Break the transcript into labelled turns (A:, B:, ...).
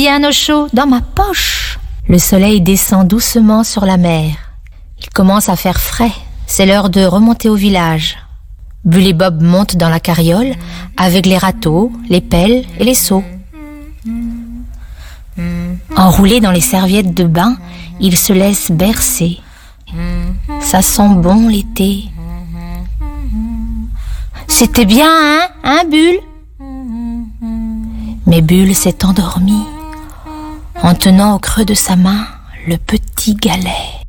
A: Bien au chaud dans ma poche. Le soleil descend doucement sur la mer. Il commence à faire frais. C'est l'heure de remonter au village. Bull et Bob montent dans la carriole avec les râteaux, les pelles et les seaux. Enroulés dans les serviettes de bain, ils se laissent bercer. Ça sent bon l'été. C'était bien, hein, Bull? Mais Bull s'est endormi en tenant au creux de sa main le petit galet.